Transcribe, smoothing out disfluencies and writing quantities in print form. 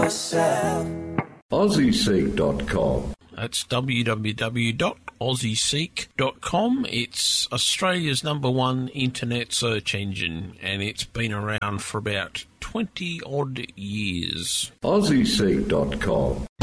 myself. AussieSeek.com. That's www.aussieseek.com. It's Australia's #1 internet search engine, and it's been around for about 20-odd years. AussieSeek.com.